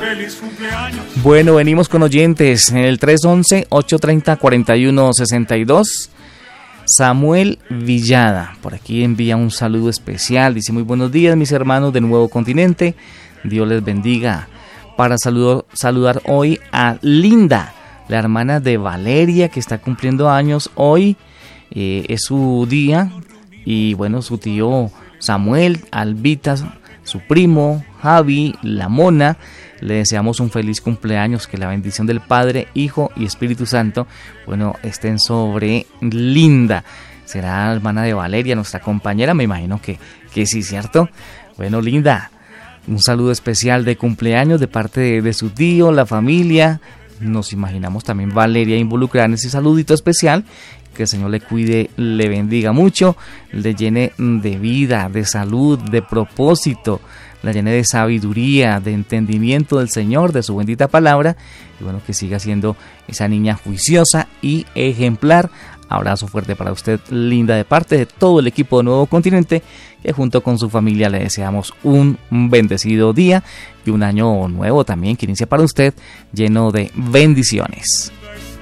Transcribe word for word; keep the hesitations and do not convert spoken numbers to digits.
Bueno, venimos con oyentes en el tres once, ocho treinta, cuarenta y uno sesenta y dos. Samuel Villada, por aquí envía un saludo especial, dice: muy buenos días mis hermanos del Nuevo Continente, Dios les bendiga. Para saludo, saludar hoy a Linda, la hermana de Valeria, que está cumpliendo años hoy, eh, es su día, y bueno, su tío Samuel, Albita, su primo Javi, la Mona, le deseamos un feliz cumpleaños, que la bendición del Padre, Hijo y Espíritu Santo, bueno, estén sobre Linda. Será hermana de Valeria, nuestra compañera, me imagino que, que sí, ¿cierto? Bueno, Linda, un saludo especial de cumpleaños de parte de, de su tío, la familia. Nos imaginamos también Valeria involucrada en ese saludito especial. Que el Señor le cuide, le bendiga mucho, le llene de vida, de salud, de propósito, la llene de sabiduría, de entendimiento del Señor, de su bendita palabra, y bueno, que siga siendo esa niña juiciosa y ejemplar. Abrazo fuerte para usted, Linda, de parte de todo el equipo de Nuevo Continente, que junto con su familia le deseamos un bendecido día y un año nuevo también que inicia para usted lleno de bendiciones.